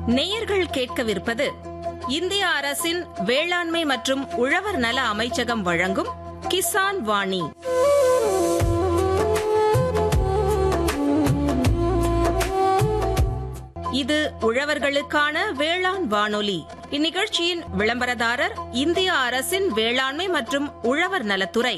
நேயர்கள் கேட்கவிருப்பது இந்திய அரசின் வேளாண்மை மற்றும் உழவர் நல அமைச்சகம் வழங்கும் கிசான் வாணி. இது உழவர்களுக்கான வேளாண் வானொலி. இந்நிகழ்ச்சியின் விளம்பரதாரர் இந்திய அரசின் வேளாண்மை மற்றும் உழவர் நலத்துறை.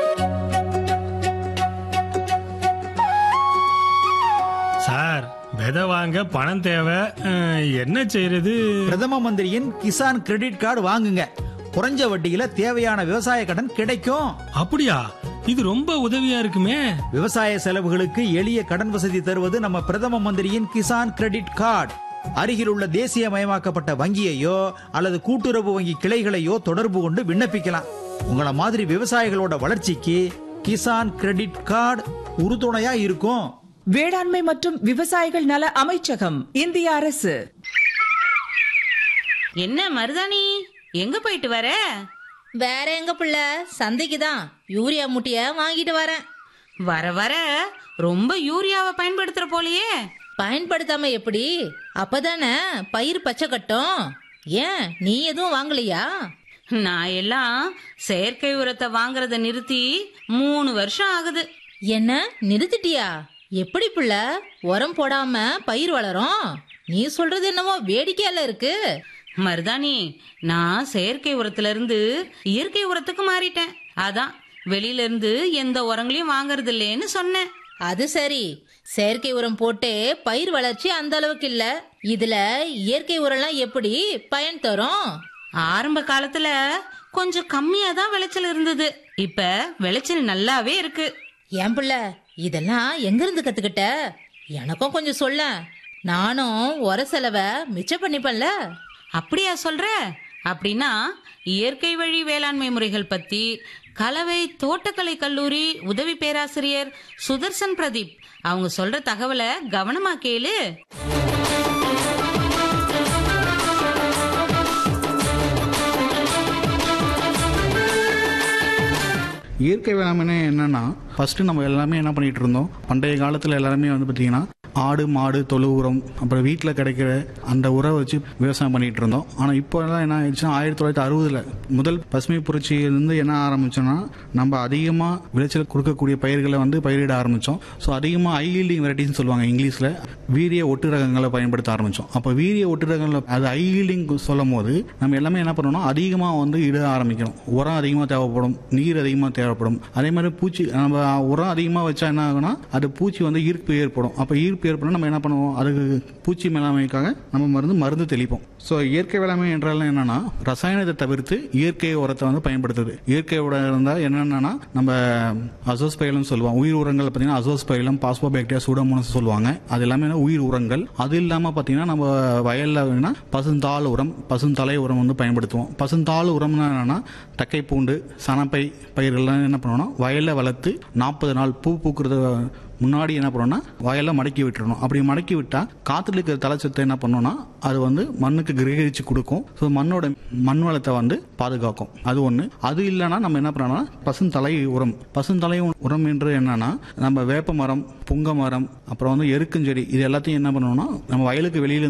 சார், விதை வாங்க பணம் தேவை, என்ன செய்யறது? பிரதம மந்திரியின் கிசான் கிரெடிட் கார்டு வாங்குங்க. குறைஞ்ச வட்டியில தேவையான விவசாய கடன் கிடைக்கும். அப்படியா? இது ரொம்ப உதவியா இருக்குமே. விவசாய செலவுகளுக்கு எளிய கடன் வசதி தருவது நம்ம பிரதம மந்திரியின் கிசான் கிரெடிட் கார்டு. அருகில் உள்ள தேசியமயமாக்கப்பட்ட வங்கியையோ அல்லது கூட்டுறவு வங்கி கிளைகளையோ தொடர்பு கொண்டு விண்ணப்பிக்கலாம். உங்கள மாதிரி விவசாயிகளோட வளர்ச்சிக்கு கிசான் கிரெடிட் கார்டு உறுதுணையா இருக்கும். வேளாண்மை மற்றும் விவசாயிகள் நல அமைச்சகம், இந்திய அரசு. என்ன மருதாணி, எங்க போயிட்டு வர? வேற எங்க புள்ள, சந்தைக்கு தான் யூரியா மூட்டைய வாங்கிட்டு வரேன். வர வர ரொம்ப யூரியாவை பயன்படுத்துற போலயே. பயன்படுத்தாம எப்படி? அப்பதானே பயிர் பச்சை கட்டும். ஏன் நீ எதுவும் வாங்கலையா? நான் எல்லாம் செயற்கை உரத்தை வாங்குறத நிறுத்தி 3 வருஷம் ஆகுது. என்ன நிறுத்திட்டியா? எப்படி புள்ள, உரம் போடாம பயிர் வளரும்? நீ சொல்றது என்னவோ வேடிக்கையால இருக்கு. மருதாணி, நான் செயற்கை உரத்துல இருந்து இயற்கை உரத்துக்கு மாறிட்டேன். அதான் வெளியில இருந்து எந்த உரங்களையும் வாங்கறது இல்லைன்னு சொன்னேன். அது சரி, செயற்கை உரம் போட்டே பயிர் வளர்ச்சி அந்த அளவுக்கு இல்ல. இதுல இயற்கை உரம்லாம் எப்படி பயன் தரும்? ஆரம்ப காலத்துல கொஞ்சம் கம்மியா தான் விளைச்சல் இருந்தது. இப்ப விளைச்சல் நல்லாவே இருக்கு. ஏன் புள்ள, இதெல்லாம் எங்க இருந்து கத்துக்கிட்ட? எனக்கும் கொஞ்சம் சொல்ல. நானும் உர செலவை மிச்சம் பண்ணிப்பேன்ல. அப்படியா சொல்ற? அப்படின்னா இயற்கை வழி வேளாண்மை முறைகள் பத்தி கலவை தோட்டக்கலை கல்லூரி உதவி பேராசிரியர் சுதர்சன் பிரதீப் அவங்க சொல்ற தகவலை கவனமா கேளு. இயற்கை வேளாண்மை என்னன்னா, ஃபர்ஸ்ட் நம்ம எல்லாமே என்ன பண்ணிட்டு இருந்தோம், பண்டைய காலத்துல எல்லாருமே வந்து பாத்தீங்கன்னா ஆடு மாடு தொழு உரம் அப்புறம் வீட்டில் கிடைக்கிற அந்த உரம் வச்சு விவசாயம் பண்ணிட்டு இருந்தோம். ஆனால் இப்போ எல்லாம் என்ன ஆயிடுச்சுன்னா 1960 முதல் பசுமை புரட்சியிலிருந்து என்ன ஆரம்பிச்சோம்னா, நம்ம அதிகமாக விளைச்சல் கொடுக்கக்கூடிய பயிர்களை வந்து பயிரிட ஆரம்பித்தோம். ஸோ அதிகமாக ஹை ஈல்டிங் வெரைட்டின்னு சொல்லுவாங்க இங்கிலீஷில், வீரிய ஒட்டு ரகங்களை பயன்படுத்த ஆரம்பித்தோம். அப்போ வீரிய ஒட்டு ரகங்களை அது ஹை ஈல்டிங் சொல்லும் போது நம்ம எல்லாமே என்ன பண்ணணும்னா அதிகமாக வந்து இட ஆரம்பிக்கணும். உரம் அதிகமாக தேவைப்படும், நீர் அதிகமாக தேவைப்படும். அதே மாதிரி பூச்சி, நம்ம உரம் அதிகமாக வச்சா என்ன ஆகுனா அது பூச்சி வந்து ஈர்ப்பு ஏற்படும். அப்போ ஈர்ப்பு ஏற்படும், நம்ம என்ன பண்ணுவோம், அதுக்கு பூச்சி மேலாண்மைக்காக நம்ம மருந்து தெளிப்போம். ஸோ இயற்கை வேளாண்மை என்றால் என்னன்னா, ரசாயனத்தை தவிர்த்து இயற்கை உரத்தை வந்து பயன்படுத்துது. இயற்கை உரம் இருந்தால் என்னென்னா, நம்ம அசோஸ்பைலம் சொல்லுவோம். உயிர் உரங்கள் பார்த்தீங்கன்னா அசோஸ்பைலம், பாஸ்போபாக்டீரியா, சூடோமோனஸ் சொல்லுவாங்க. அது எல்லாமே உயிர் உரங்கள். அது இல்லாமல் பார்த்தீங்கன்னா நம்ம வயலில் பசுந்தாள் உரம், பசுந்தலை உரம் வந்து பயன்படுத்துவோம். பசுந்தாள் உரம்னா என்னன்னா, தக்கை பூண்டு, சனப்பை பயிர்கள்லாம் என்ன பண்ணுவோம்னா வயலில் வளர்த்து 40 நாள் பூ பூக்குறது முன்னாடி என்ன பண்ணோம்னா வயலில் மடக்கி விட்டுறணும். அப்படி மடக்கி விட்டால் காற்றுல இருக்கிற தலைச்சத்தை என்ன பண்ணோம்னா அது வந்து மண்ணுக்கு கிரகிச்சு கொடுக்கும். ஸோ மண்ணோட மண் வளத்தை வந்து பாதுகாக்கும். அது ஒன்று. அது இல்லைன்னா நம்ம என்ன பண்ணோம்னா பசுந்தலை உரம். பசுந்தலை உரம் என்று என்னன்னா, நம்ம வேப்ப மரம், புங்க மரம், அப்புறம் வந்து எருக்குஞ்செடி, இது எல்லாத்தையும் என்ன பண்ணணும்னா நம்ம வயலுக்கு வெளியில